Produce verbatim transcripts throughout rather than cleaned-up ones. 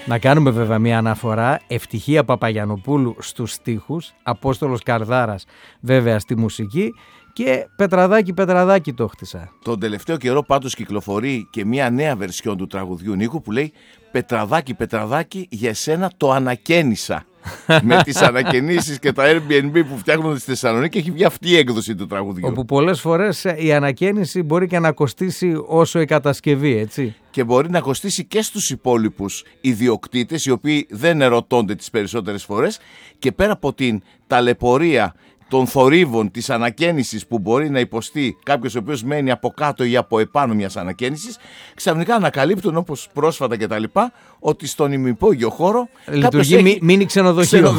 Να κάνουμε βέβαια μια αναφορά. Ευτυχία Παπαγιαννοπούλου στους στίχους, Απόστολος Καρδάρας βέβαια στη μουσική και Πετραδάκι Πετραδάκι το χτίσα. Τον τελευταίο καιρό πάντως κυκλοφορεί και μια νέα βερσιόν του τραγουδιού, Νίκο, που λέει «Πετραδάκι Πετραδάκι, για εσένα το ανακαίνισα». Με τις ανακαινήσεις και τα Airbnb που φτιάχνονται στη Θεσσαλονίκη έχει βγει αυτή η έκδοση του τραγουδιού. Όπου πολλές φορές η ανακαίνιση μπορεί και να κοστίσει όσο η κατασκευή, έτσι. Και μπορεί να κοστίσει και στους υπόλοιπους ιδιοκτήτες, οι οποίοι δεν ερωτώνται τις περισσότερες φορές, και πέρα από την ταλαιπωρία των θορύβων της ανακαίνησης που μπορεί να υποστεί κάποιος ο οποίος μένει από κάτω ή από επάνω μιας ανακαίνησης, ξαφνικά ανακαλύπτουν, όπως πρόσφατα και τα λοιπά, ότι στον ημιυπόγειο χώρο λειτουργεί έχει... μίνι ξενοδοχείο,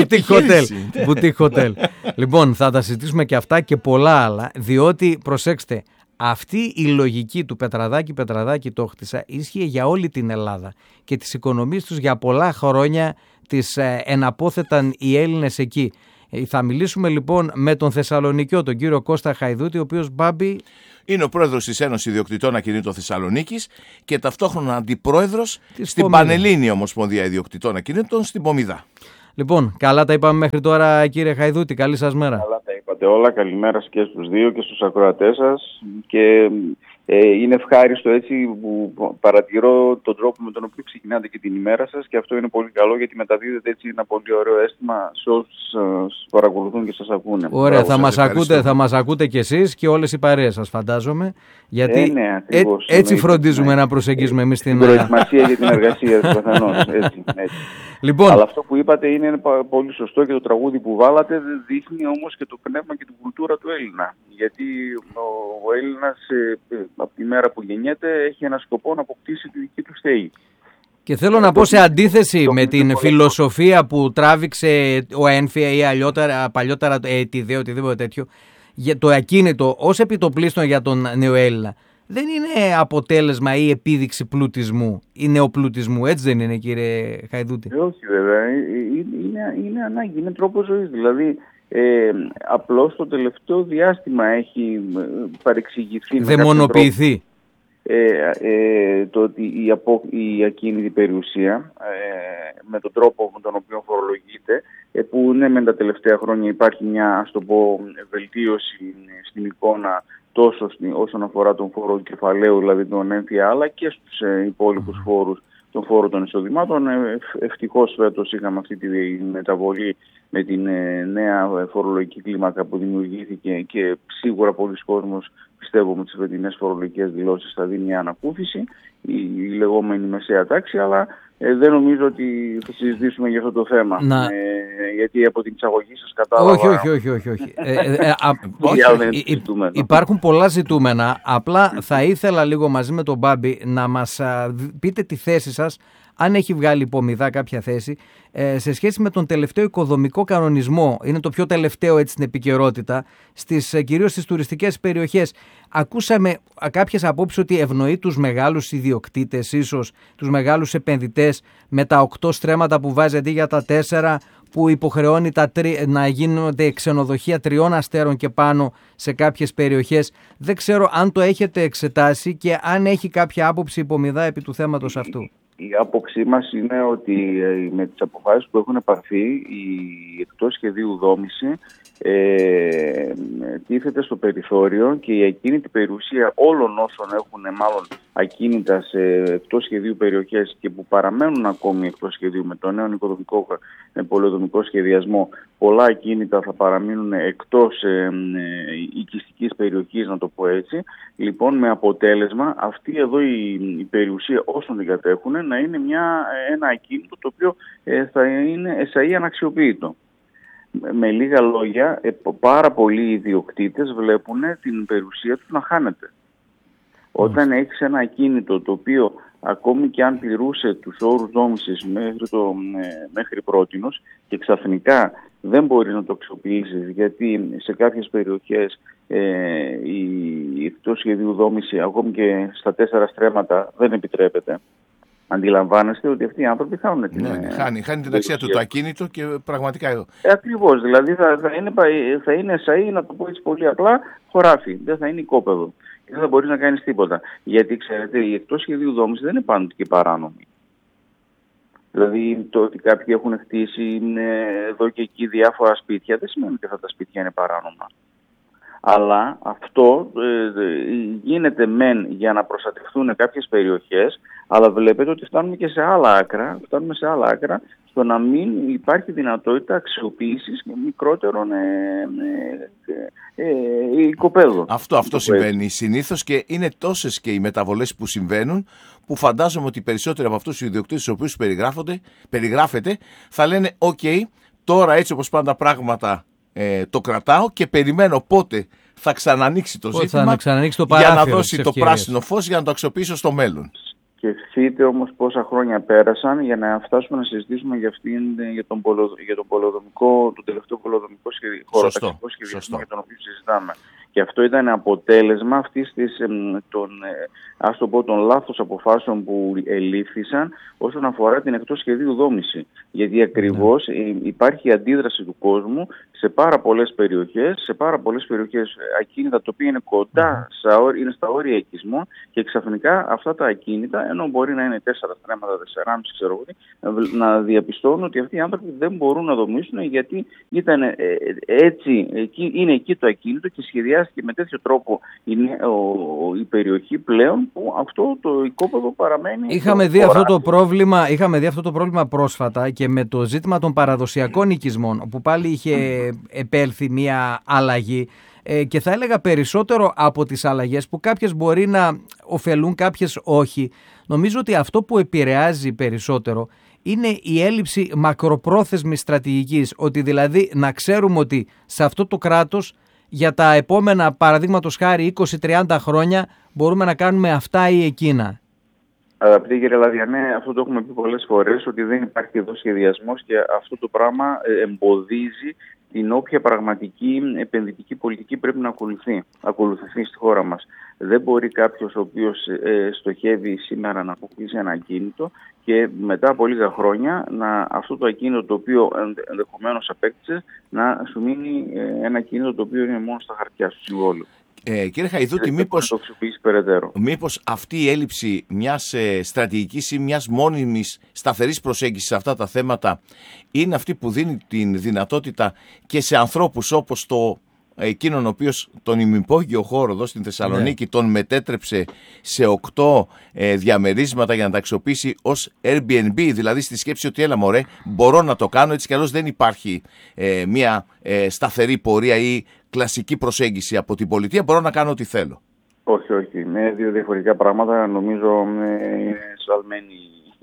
μπουτίκ χοτέλ. Λοιπόν, θα τα συζητήσουμε και αυτά και πολλά άλλα, διότι προσέξτε, αυτή η λογική του Πετραδάκι Πετραδάκι το χτίσα ίσχυε για όλη την Ελλάδα και τις οικονομίες τους για πολλά χρόνια τις εναπόθεταν οι Έλληνες εκεί. Θα μιλήσουμε λοιπόν με τον Θεσσαλονικιό, τον κύριο Κώστα Χαϊδούτη, ο οποίος, Μπάμπη, είναι ο πρόεδρος της Ένωσης Ιδιοκτητών Ακινήτων Θεσσαλονίκης και ταυτόχρονα αντιπρόεδρος της στην Πομίδα. Πανελλήνια Ομοσπονδία Ιδιοκτητών Ακινήτων στην Πομίδα. Λοιπόν, καλά τα είπαμε μέχρι τώρα, κύριε Χαϊδούτη, καλή σας μέρα. Καλά τα είπατε όλα, καλημέρα και στους δύο και στους ακροατές σας και ε, είναι ευχάριστο έτσι που παρατηρώ τον τρόπο με τον οποίο ξεκινάτε και την ημέρα σας και αυτό είναι πολύ καλό γιατί μεταδίδεται έτσι ένα πολύ ωραίο αίσθημα σε όσους σας παρακολουθούν και σας ακούνε. Ωραία, Μπράβο, θα, μας σας ακούτε, θα μας ακούτε κι εσείς και όλες οι παρέες σας φαντάζομαι, γιατί ε, ναι, ακριβώς, ε, έτσι ναι, φροντίζουμε ναι, να προσεγγίζουμε εμείς την... Την προετοιμασία για την εργασία προφανώς, έτσι, έτσι. Λοιπόν, αλλά αυτό που είπατε είναι πολύ σωστό και το τραγούδι που βάλατε δείχνει όμως και το πνεύμα και την κουλτούρα του Έλληνα. Γιατί ο, ο Έλληνας ε, από τη μέρα που γεννιέται έχει ένα σκοπό να αποκτήσει τη δική του στέγη. Και θέλω να πω σε αντίθεση με την φιλοσοφία που τράβηξε ο Ένφια ή αλλιότερα, παλιότερα ε, τη ΔΕ, οτιδήποτε τέτοιο, για το ακίνητο ως επιτοπλίστων για τον νεοέλληνα, δεν είναι αποτέλεσμα ή επίδειξη πλουτισμού ή νεοπλουτισμού, έτσι δεν είναι, κύριε Χαϊδούτη? Ε, όχι βέβαια, είναι, είναι ανάγκη, είναι τρόπος ζωής. Δηλαδή ε, απλώς το τελευταίο διάστημα έχει παρεξηγηθεί, δαιμονοποιηθεί ε, ε, το ότι η, απο, η ακίνητη περιουσία ε, με τον τρόπο με τον οποίο φορολογείται, ε, που ναι μεν τα τελευταία χρόνια υπάρχει μια, ας το πω, βελτίωση στην εικόνα τόσο όσον αφορά τον φόρο κεφαλαίου, δηλαδή τον έμφυα, αλλά και στους ε, υπόλοιπους φόρους, τον φόρο των εισοδημάτων. Ε, ευτυχώς φέτος είχαμε αυτή τη μεταβολή με την ε, νέα φορολογική κλίμακα που δημιουργήθηκε και σίγουρα πολλοί κόσμος, πιστεύω, με τις φετινές φορολογικές δηλώσεις θα δει μια ανακούφιση, η, η λεγόμενη μεσαία τάξη, αλλά ε, δεν νομίζω ότι θα συζητήσουμε για αυτό το θέμα. Να... Ε, γιατί από την εισαγωγή σας κατάλαβα... Όχι, όχι, όχι, όχι, όχι. ε, ε, α, όχι, όχι υπάρχουν πολλά ζητούμενα, απλά θα ήθελα λίγο μαζί με τον Μπάμπη να μας α, πείτε τη θέση σας, αν έχει βγάλει η Πομιδά κάποια θέση, ε, σε σχέση με τον τελευταίο οικοδομικό κανονισμό. Είναι το πιο τελευταίο έτσι στην επικαιρότητα, στις, ε, κυρίως στις τουριστικές περιοχές. Ακούσαμε κάποιες απόψεις ότι ευνοεί τους μεγάλους ιδιοκτήτες, ίσως τους μεγάλους επενδυτές, με τα οκτώ στρέμματα που βάζει αντί για τα τέσσερα, που υποχρεώνει τα τρι... να γίνονται ξενοδοχεία τριών αστέρων και πάνω σε κάποιες περιοχές. Δεν ξέρω αν το έχετε εξετάσει και αν έχει κάποια άποψη η Πομιδά επί του θέματος αυτού. Η άποψή μας είναι ότι με τις αποφάσεις που έχουν πάρθει η εκτός σχεδίου δόμηση ε, τίθεται στο περιθώριο και η ακίνητη περιουσία όλων όσων έχουν μάλλον ακίνητα σε εκτός σχεδίου περιοχές και που παραμένουν ακόμη εκτός σχεδίου με το νέο οικοδομικό πολεοδομικό σχεδιασμό, πολλά ακίνητα θα παραμείνουν εκτός ε, ε, οικιστικής περιοχής, να το πω έτσι. Λοιπόν, με αποτέλεσμα αυτή εδώ η, η περιουσία όσων την κατέχουν να είναι μια, ένα ακίνητο το οποίο ε, θα είναι εσαΐ αναξιοποιητό. Με λίγα λόγια, ε, πάρα πολλοί ιδιοκτήτες βλέπουν την περιουσία τους να χάνεται. Όταν έχεις ένα ακίνητο το οποίο ακόμη και αν πληρούσε τους όρους δόμησης μέχρι, το, ε, μέχρι πρότινος και ξαφνικά δεν μπορείς να το αξιοποιήσεις γιατί σε κάποιες περιοχές ε, η εκτός σχεδίου δόμηση ακόμη και στα τέσσερα στρέμματα δεν επιτρέπεται. Αντιλαμβάνεστε ότι αυτοί οι άνθρωποι χάνουν την... Ναι, χάνει, χάνει την αξία του το ακίνητο και πραγματικά... Ε, ακριβώς, δηλαδή θα, θα είναι, θα είναι εσαΐ, να το πω έτσι πολύ απλά, χωράφι, δεν θα είναι οικόπεδο. Και δεν θα μπορείς να κάνεις τίποτα. Γιατί ξέρετε, η εκτός σχεδίου δόμηση δεν είναι πάντοτε και παράνομη. Δηλαδή το ότι κάποιοι έχουν χτίσει ε, εδώ και εκεί διάφορα σπίτια δεν σημαίνει ότι αυτά τα σπίτια είναι παράνομα. Αλλά αυτό ε, γίνεται μεν για να προστατευτούν κάποιες περιοχές, αλλά βλέπετε ότι φτάνουμε και σε άλλα άκρα, φτάνουμε σε άλλα άκρα, στο να μην υπάρχει δυνατότητα αξιοποίησης μικρότερων ε, ε, ε, οικοπαίδων. Αυτό, αυτό συμβαίνει συνήθως και είναι τόσες και οι μεταβολές που συμβαίνουν, που φαντάζομαι ότι περισσότεροι από αυτούς τους ιδιοκτήτες στους οποίους περιγράφεται θα λένε «ΟΚ, okay, τώρα έτσι όπως πάνε τα πράγματα ε, το κρατάω και περιμένω πότε θα ξανανοίξει το πότε ζήτημα το για να δώσει το πράσινο φως για να το αξιοποιήσω στο μέλλον». Σκεφτείτε όμως πόσα χρόνια πέρασαν για να φτάσουμε να συζητήσουμε για, αυτήν, για, τον, πολο, για τον, πολεοδομικό, τον τελευταίο πολεοδομικό χωροταξικό σχεδιασμό για τον οποίο συζητάμε. Και αυτό ήταν αποτέλεσμα αυτής της, των, ας το πω, των λάθος αποφάσεων που ελήφθησαν όσον αφορά την εκτός σχεδίου δόμηση. Γιατί ακριβώς mm. υπάρχει αντίδραση του κόσμου σε πάρα πολλές περιοχές, σε πάρα πολλές περιοχές ακίνητα τα οποία είναι κοντά, mm. είναι στα όρια οικισμών και ξαφνικά αυτά τα ακίνητα, ενώ μπορεί να είναι τέσσερα στρέμματα, τέσσερα κόμμα πέντε ξέρω εγώ, να διαπιστώνουν ότι αυτοί οι άνθρωποι δεν μπορούν να δομήσουν γιατί ήταν έτσι, εκεί, είναι εκεί το ακίνητο και σχεδιάστηκε με τέτοιο τρόπο είναι ο, η περιοχή πλέον που αυτό το οικόπεδο παραμένει. Είχαμε δει, αυτό το πρόβλημα, είχαμε δει αυτό το πρόβλημα πρόσφατα και με το ζήτημα των παραδοσιακών οικισμών, όπου πάλι είχε επέλθει μια αλλαγή. Και θα έλεγα περισσότερο από τις αλλαγές που κάποιες μπορεί να ωφελούν, κάποιες όχι. Νομίζω ότι αυτό που επηρεάζει περισσότερο είναι η έλλειψη μακροπρόθεσμης στρατηγικής. Ότι δηλαδή να ξέρουμε ότι σε αυτό το κράτος για τα επόμενα, παραδείγματος χάρη, είκοσι με τριάντα χρόνια μπορούμε να κάνουμε αυτά ή εκείνα. Αγαπητέ κύριε Λαδιανέ, αυτό το έχουμε πει πολλές φορές, ότι δεν υπάρχει εδώ σχεδιασμός και αυτό το πράγμα εμποδίζει την όποια πραγματική επενδυτική πολιτική πρέπει να ακολουθεί, ακολουθηθεί στη χώρα μας. Δεν μπορεί κάποιος ο οποίος ε, στοχεύει σήμερα να αποκτήσει ένα ακίνητο και μετά από λίγα χρόνια να, αυτό το ακίνητο το οποίο ενδεχομένως απέκτησε να σου μείνει ε, ένα ακίνητο το οποίο είναι μόνο στα χαρτιά του συμβόλου. Ε, κύριε Χαϊδούτη, μήπως, μήπως αυτή η έλλειψη μιας ε, στρατηγικής ή μιας μόνιμης σταθερής προσέγγισης σε αυτά τα θέματα είναι αυτή που δίνει την δυνατότητα και σε ανθρώπους όπως το εκείνον ο οποίος τον ημυπόγειο χώρο εδώ στην Θεσσαλονίκη, ναι, τον μετέτρεψε σε οκτώ ε, διαμερίσματα για να τα αξιοποιήσει ως Airbnb, δηλαδή στη σκέψη ότι έλα μωρέ, μπορώ να το κάνω, έτσι κι αλλιώς δεν υπάρχει ε, μια ε, σταθερή πορεία ή κλασική προσέγγιση από την πολιτεία, μπορώ να κάνω ό,τι θέλω. Όχι, όχι, είναι δύο διαφορετικά πράγματα, νομίζω είναι σφαλμένη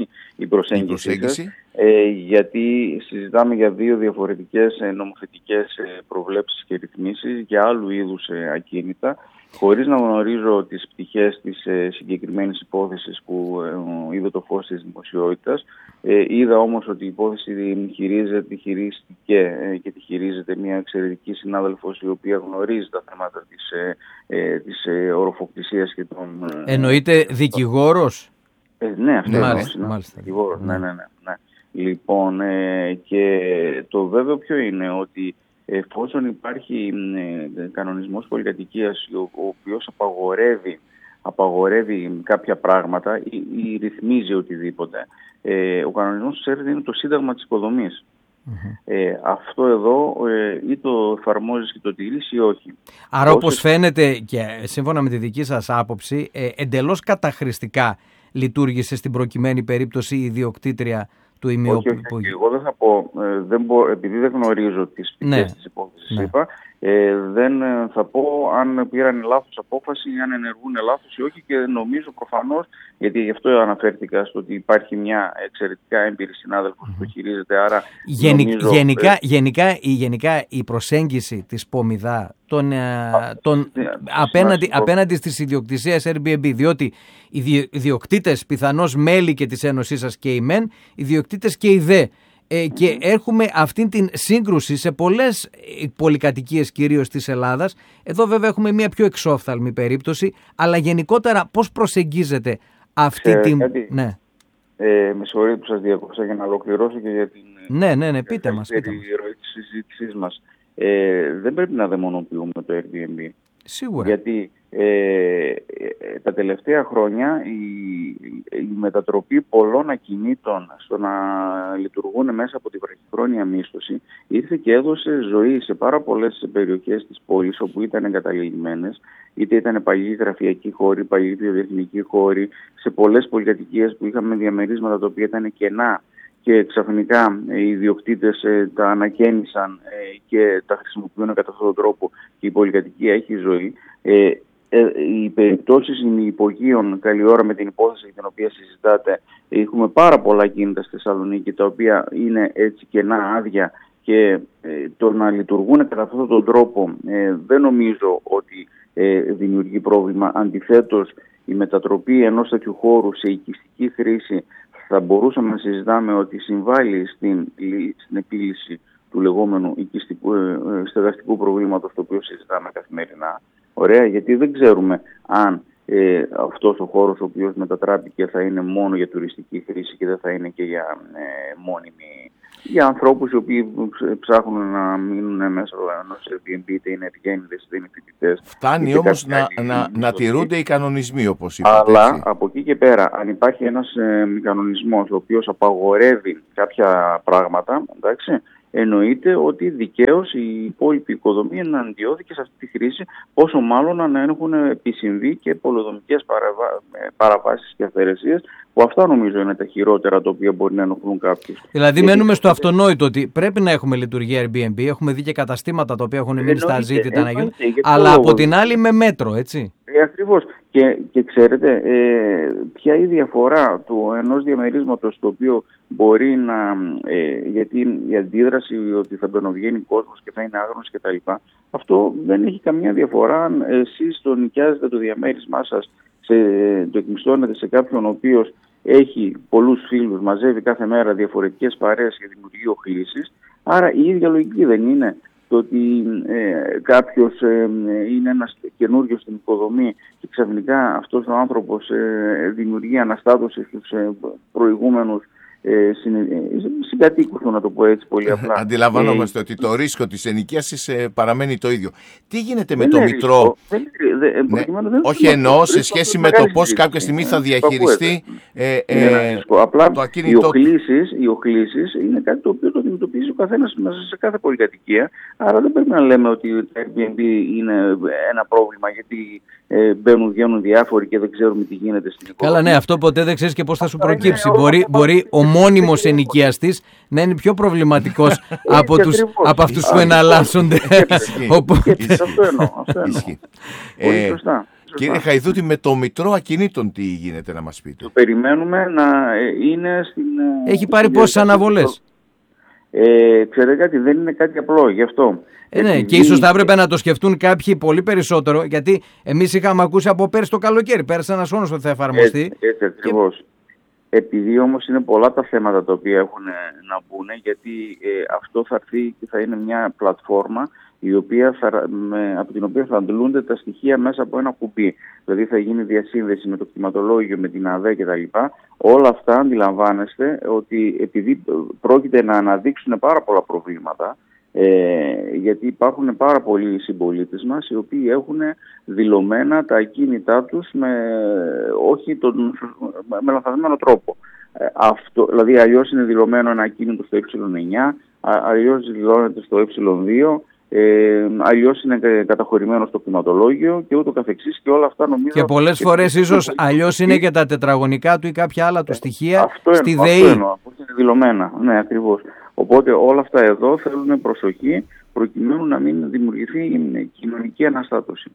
η προσέγγιση, η προσέγγιση. Ε, γιατί συζητάμε για δύο διαφορετικές ε, νομοθετικές ε, προβλέψεις και ρυθμίσεις για άλλου είδους ε, ακίνητα, χωρίς να γνωρίζω τις πτυχές της ε, συγκεκριμένης υπόθεσης που ε, είδε το φως της δημοσιότητας. Ε, είδα όμως ότι η υπόθεση χειρίζεται, χειρίστηκε ε, και τη χειρίζεται μια εξαιρετική συνάδελφος η οποία γνωρίζει τα θέματα της, ε, ε, της ε, οροφοκτησίας και των... Ε, Εννοείται δικηγόρος? Ε, ναι, αυτό είναι μάλιστα, μάλιστα. δικηγόρος, ναι, ναι, ναι, ναι. Λοιπόν, ε, και το βέβαιο ποιο είναι, ότι εφόσον υπάρχει ε, κανονισμός πολυκατοικίας ο, ο οποίος απαγορεύει, απαγορεύει κάποια πράγματα ή, ή ρυθμίζει οτιδήποτε, ε, ο κανονισμός του ΣΕΡΔ είναι το Σύνταγμα της Οικοδομής. Mm-hmm. Ε, αυτό εδώ ε, ή το εφαρμόζεις και το τηρείς ή όχι. Άρα όπως Όσες... φαίνεται και σύμφωνα με τη δική σας άποψη ε, εντελώς καταχρηστικά λειτουργήσε στην προκειμένη περίπτωση η ιδιοκτήτρια του ημιοπολιτικού. Όχι, όχι, εγώ δεν θα πω, ε, δεν μπο, επειδή δεν γνωρίζω τις πτυχές, ναι, της υπόθεσης, ναι, είπα, ε, δεν θα πω αν πήραν λάθος απόφαση ή αν ενεργούν λάθος ή όχι, και νομίζω προφανώς, γιατί γι' αυτό αναφέρθηκα στο ότι υπάρχει μια εξαιρετικά έμπειρη συνάδελφος mm-hmm. που το χειρίζεται, άρα Γενικ, νομίζω, γενικά, ε, γενικά, η, γενικά η προσέγγιση της Πομιδά τον, α, τον, ναι, απέναντι, απέναντι στις ιδιοκτησίες Airbnb, διότι οι ιδιοκτήτες πιθανώς μέλη και της Ένωσής σας και οι μεν, οι ιδιοκτήτες και οι δε. Ε, και έχουμε αυτήν την σύγκρουση σε πολλές πολυκατοικίες κυρίως της Ελλάδας. Εδώ βέβαια έχουμε μια πιο εξόφθαλμη περίπτωση, αλλά γενικότερα πώς προσεγγίζεται αυτή Ξέρετε, την... κάτι, ναι. ε, με συγχωρείτε που σας διακόψα για να ολοκληρώσω και για την ναι, ναι, ναι, πείτε μας, πείτε μας. ροή της συζήτησής μας. Ε, δεν πρέπει να δαιμονοποιούμε το Airbnb. Σίγουρα. Γιατί Ε, τα τελευταία χρόνια η, η μετατροπή πολλών ακινήτων στο να λειτουργούν μέσα από τη βραχυχρόνια μίσθωση ήρθε και έδωσε ζωή σε πάρα πολλές περιοχές της πόλης όπου ήταν εγκαταλειμμένες, είτε ήταν παλιοί γραφειακοί χώροι, παλιοί βιοτεχνικοί χώροι, σε πολλές πολυκατοικίες που είχαμε διαμερίσματα τα οποία ήταν κενά και ξαφνικά οι ιδιοκτήτες ε, τα ανακαίνισαν ε, και τα χρησιμοποιούν κατά αυτόν τον τρόπο και η πολυκατοικία έχει ζωή. Ε, οι περιπτώσεις ημιυπογείων, καλή ώρα με την υπόθεση για την οποία συζητάτε, έχουμε πάρα πολλά κίνητα στη Θεσσαλονίκη τα οποία είναι έτσι κενά, άδεια, και ε, το να λειτουργούν κατά αυτόν τον τρόπο ε, δεν νομίζω ότι ε, δημιουργεί πρόβλημα. Αντιθέτως, η μετατροπή ενός τέτοιου χώρου σε οικιστική χρήση θα μπορούσαμε να συζητάμε ότι συμβάλλει στην, στην επίλυση του λεγόμενου οικιστικού, ε, στεγαστικού προβλήματος το οποίο συζητάμε καθημερινά. Ωραία, γιατί δεν ξέρουμε αν ε, αυτός ο χώρος ο οποίος μετατράπηκε θα είναι μόνο για τουριστική χρήση και δεν θα είναι και για ε, μόνιμη, για ανθρώπους οι οποίοι ψάχνουν να μείνουν μέσα ενός Airbnb, είτε είναι εργένιδες, είτε είναι φοιτητές. Φτάνει όμως να, να, να τηρούνται οι κανονισμοί, όπως είπατε. Αλλά έτσι, από εκεί και πέρα, αν υπάρχει ένας ε, κανονισμός ο οποίος απαγορεύει κάποια πράγματα, εντάξει, εννοείται ότι δικαίως η υπόλοιπη οικοδομή εναντιώθηκε σε αυτή τη χρήση, πόσο μάλλον να έχουν επισυμβεί και πολεοδομικές παραβα... παραβάσεις και αυθαιρεσίες, που αυτά νομίζω είναι τα χειρότερα τα οποία μπορεί να ενοχλούν κάποιους. Δηλαδή, μένουμε στο αυτονόητο ότι πρέπει να έχουμε λειτουργία Airbnb, έχουμε δει και καταστήματα τα οποία έχουν μείνει στα ζήτητα να γίνουν, αλλά από την άλλη με μέτρο, έτσι. Ε, ακριβώς. Και, και ξέρετε, ε, ποια είναι η διαφορά του ενός διαμερίσματος το οποίο μπορεί να, ε, γιατί η αντίδραση ότι θα μπαινοβγαίνει κόσμος και θα είναι άγνωστος κτλ. Αυτό δεν έχει καμία διαφορά αν εσείς το νοικιάζετε το διαμέρισμά σας, σε, το εκμισθώνετε σε κάποιον ο οποίος έχει πολλούς φίλους, μαζεύει κάθε μέρα διαφορετικές παρέες και δημιουργεί οχλήσεις. Άρα η ίδια λογική δεν είναι το ότι ε, κάποιος ε, είναι ένας καινούριος στην οικοδομή και ξαφνικά αυτός ο άνθρωπος ε, δημιουργεί αναστάτωση στους ε, προηγούμενους ε, συγκατοίκους, να το πω έτσι πολύ απλά. Αντιλαμβανόμαστε ε, ότι το ρίσκο της ενοικίασης ε, παραμένει το ίδιο. Τι γίνεται με το μητρό? Δεν, δεν, ναι, δεν όχι εννοώ σε σχέση με το πώς κάποια στιγμή θα διαχειριστεί ε, ε, απλά το ακίνητο. Οι οχλήσεις, οι οχλήσεις είναι κάτι το οποίο το αντιμετωπίζει ο καθένας μέσα σε κάθε πολυκατοικία. Άρα δεν πρέπει να λέμε ότι το Airbnb είναι ένα πρόβλημα γιατί ε, μπαίνουν, βγαίνουν διάφοροι και δεν ξέρουμε τι γίνεται στην οικογένεια. Καλά, ναι, αυτό ποτέ δεν ξέρεις και πώς θα σου προκύψει. Μπορεί, μπορεί ο μόνιμος ενοικιαστής να είναι πιο προβληματικός από, τους, από αυτούς που εναλλάσσονται. Αυτό εννοώ. Πολύ σωστά. Κύριε Χαϊδούτη, με το μητρό ακινήτων τι γίνεται, να μας πείτε? Το περιμένουμε να είναι στην... Έχει πάρει πόσες αναβολές? Ε, ξέρετε κάτι, δεν είναι κάτι απλό, γι' αυτό. Ε, ναι, και ίσως θα έπρεπε να το σκεφτούν κάποιοι πολύ περισσότερο, γιατί εμείς είχαμε ακούσει από πέρσι το καλοκαίρι, πέρσι ένας χρόνος ότι θα εφαρμοστεί. Έτσι, έτσι ακριβώς. Και... Επειδή όμως είναι πολλά τα θέματα τα οποία έχουν να μπουν, γιατί ε, αυτό θα έρθει και θα είναι μια πλατφόρμα η οποία θα, με, από την οποία θα αντλούνται τα στοιχεία μέσα από ένα κουμπί. Δηλαδή θα γίνει διασύνδεση με το κτηματολόγιο, με την ΑΔΕ κτλ. Όλα αυτά αντιλαμβάνεστε ότι επειδή πρόκειται να αναδείξουν πάρα πολλά προβλήματα, ε, γιατί υπάρχουν πάρα πολλοί συμπολίτες μας οι οποίοι έχουν δηλωμένα τα ακίνητά τους με, όχι τον, με λανθασμένο τρόπο. Ε, αυτό, δηλαδή αλλιώς είναι δηλωμένο ένα ακίνητο στο ε εννιά, αλλιώς δηλώνεται στο ε δύο, Ε, αλλιώς είναι καταχωρημένο στο κτηματολόγιο και ούτω καθεξής και όλα αυτά νομίζω... Και πολλές και φορές και ίσως αλλιώς είναι και τα τετραγωνικά του ή κάποια άλλα του στοιχεία αυτό στη εννοώ, ΔΕΗ. Αυτό εννοώ, που είναι δηλωμένα, ναι ακριβώς. Οπότε όλα αυτά εδώ θέλουν προσοχή προκειμένου να μην δημιουργηθεί κοινωνική αναστάτωση.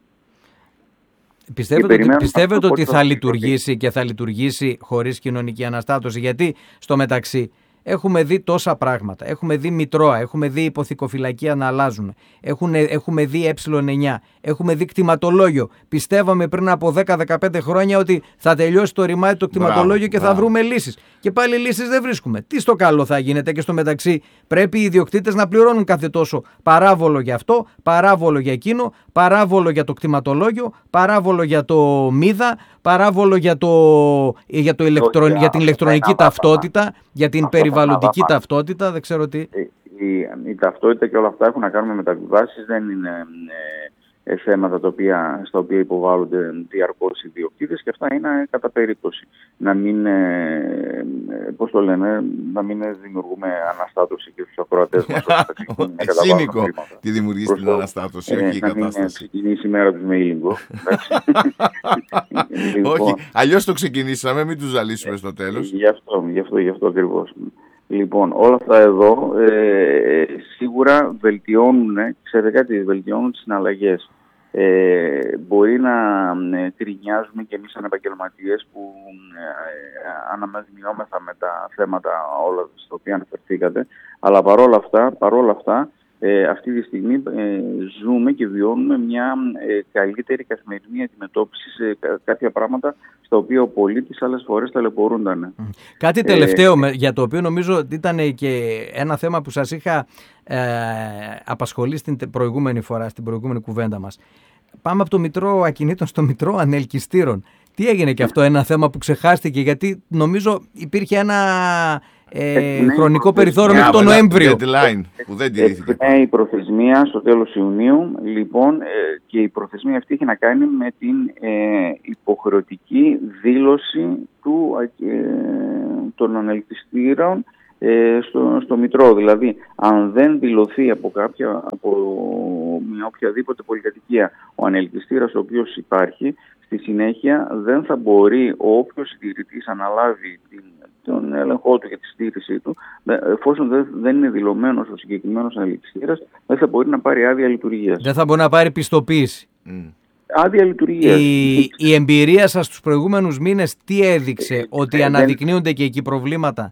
Πιστεύετε ότι, πιστεύετε ότι θα λειτουργήσει και θα λειτουργήσει χωρίς κοινωνική αναστάτωση? Γιατί στο μεταξύ έχουμε δει τόσα πράγματα. Έχουμε δει μητρώα, έχουμε δει υποθηκοφυλακία να αλλάζουν. Έχουμε, έχουμε δει ε εννιά, έχουμε δει κτηματολόγιο. Πιστεύαμε πριν από δέκα με δεκαπέντε χρόνια ότι θα τελειώσει το ρημάδι το κτηματολόγιο μπράβο, και θα μπράβο. βρούμε λύσεις. Και πάλι λύσεις δεν βρίσκουμε. Τι στο καλό θα γίνεται? Και στο μεταξύ πρέπει οι ιδιοκτήτες να πληρώνουν κάθε τόσο παράβολο για αυτό, παράβολο για εκείνο, παράβολο για το κτηματολόγιο, παράβολο για το μίδα, παράβολο για, το, για, το ηλεκτρο, για την ηλεκτρονική ταυτότητα, για την περιβαλλοντική ταυτότητα, δεν ξέρω τι. Η, η, η ταυτότητα και όλα αυτά έχουν να κάνουν με μεταβιβάσεις, δεν είναι ε, θέματα τα οποία, στα οποία υποβάλλονται διαρκώς οι ιδιοκτήτες, και αυτά είναι κατά περίπτωση. Να μην, ε, πώς το λένε, να μην δημιουργούμε αναστάτωση και στους ακροατές μας. Σύνικο τη δημιουργείς την αναστάτωση, ε, όχι η να κατάσταση. μην ξεκινήσει η μέρα τους με ήλιγκο. Όχι, αλλιώς το ξεκινήσαμε, μην τους ζαλίσουμε στο τέλος. Γι' αυτό, γι' αυτό, γι' αυτό ακριβώς. Λοιπόν, όλα αυτά εδώ ε, σίγουρα βελτιώνουν, ξέρετε κάτι, βελτιώνουν τις συναλλαγές. Ε, μπορεί να ε, τρινιάζουμε και εμείς σαν επαγγελματίες που ε, αναμειγνιόμεθα με τα θέματα όλα στα οποία αναφερθήκατε, αλλά παρόλα αυτά, παρόλα αυτά ε, αυτή τη στιγμή ε, ζούμε και βιώνουμε μια ε, καλύτερη καθημερινή αντιμετώπιση σε κάποια πράγματα στα οποία ο πολίτης άλλες φορές ταλαιπωρούνταν. Κάτι τελευταίο ε, για το οποίο νομίζω ότι ήταν και ένα θέμα που σας είχα ε, απασχολήσει την προηγούμενη φορά, στην προηγούμενη κουβέντα μας. Πάμε από το Μητρό Ακινήτων στο Μητρό Ανελκυστήρων. Τι έγινε και αυτό, ένα θέμα που ξεχάστηκε, γιατί νομίζω υπήρχε ένα ε, ε, χρονικό περιθώριο μέχρι τον Νοέμβριο. Που δεν τηρήθηκε. Ε, η προθεσμία στο τέλος Ιουνίου, λοιπόν, ε, και η προθεσμία αυτή έχει να κάνει με την ε, υποχρεωτική δήλωση του, ε, των ανελκυστήρων ε, στο, στο Μητρό. Δηλαδή, αν δεν δηλωθεί από, κάποια, από μια οποιαδήποτε πολυκατοικία ο ανελκυστήρας ο οποίος υπάρχει, στη συνέχεια δεν θα μπορεί όποιος συντηρητής αναλάβει την, τον έλεγχό του και τη συντήρησή του, εφόσον δεν, δεν είναι δηλωμένος ο συγκεκριμένος ανελκυστήρας, δεν θα μπορεί να πάρει άδεια λειτουργίας. Δεν θα μπορεί να πάρει πιστοποίηση. Mm. Άδεια λειτουργίας. Η, η εμπειρία σας τους προηγούμενους μήνες τι έδειξε, ε, ότι ε, αναδεικνύονται δεν... και εκεί προβλήματα?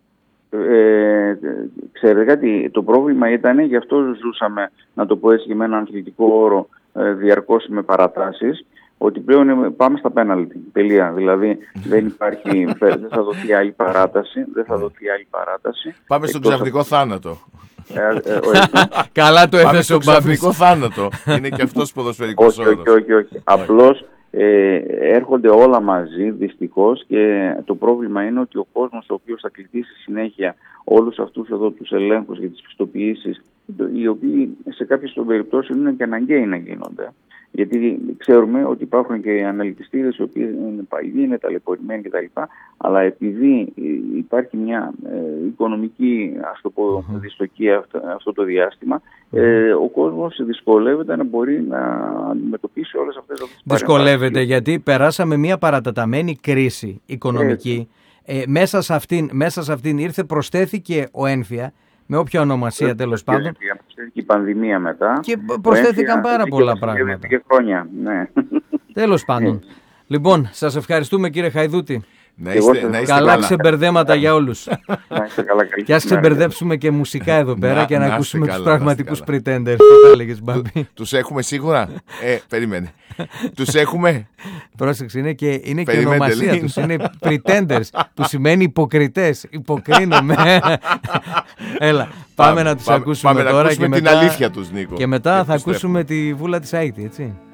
Ε, ξέρετε κάτι, το πρόβλημα ήταν, γι' αυτό ζούσαμε, να το πω έτσι και με έναν αθλητικό όρο, ε, διαρκώς με παρατάσεις, ότι πλέον πάμε στα πέναλτι, τελεία. Δηλαδή δεν υπάρχει, δεν θα δοθεί άλλη παράταση, δεν θα δοθεί άλλη παράταση. Πάμε στον ξαφνικό από... θάνατο. Ε, ε, Καλά το έθεσε ο Μπάμπης. Ξαφνικό θάνατο. Είναι και αυτός ποδοσφαιρικός όρος. Όχι, όχι, όχι. Απλώς ε, έρχονται όλα μαζί, δυστυχώς, και το πρόβλημα είναι ότι ο κόσμος ο οποίος θα κλητήσει συνέχεια όλους αυτούς εδώ τους ελέγχους και τις πιστοποιήσεις, οι οποίοι σε κάποιες περιπτώσεις είναι και αναγκαίοι να γίνονται. Γιατί ξέρουμε ότι υπάρχουν και αναλυτιστήρες οι οποίοι είναι παλιοί, είναι ταλαιπωρημένοι κτλ. Αλλά επειδή υπάρχει μια ε, οικονομική, ας το πω, δυστοκία αυτό, αυτό το διάστημα, ε, ο κόσμος δυσκολεύεται να μπορεί να αντιμετωπίσει όλες αυτές τις παρεμβάσεις. Δυσκολεύεται γιατί περάσαμε μια παρατεταμένη κρίση οικονομική. Ε, μέσα, σε αυτήν, μέσα σε αυτήν ήρθε, προσθέθηκε ο ένφια, με όποια ονομασία τέλος πάντων. Και η πανδημία μετά. Και προσθέθηκαν πάρα πολλά πράγματα. Και χρόνια, ναι. Τέλος πάντων. Λοιπόν, σας ευχαριστούμε κύριε Χαϊδούτη. Να είστε, να είστε καλά ξεμπερδέματα για όλους. Να είστε καλά, καλή. Και ας ξεμπερδέψουμε και μουσικά εδώ πέρα να, και να, να ακούσουμε καλά, τους πραγματικούς pretenders. Τους έχουμε σίγουρα. Ε, περίμενε. Τους έχουμε. Πρόσεξε, είναι και, είναι και η ονομασία τους. Είναι pretenders, που σημαίνει υποκριτές. Υποκρίνομαι. Έλα, πάμε να τους ακούσουμε τώρα. Πάμε να ακούσουμε την αλήθεια τους, Νίκο. Και μετά θα ακούσουμε τη Βούλα της Αΐτη, έτσι.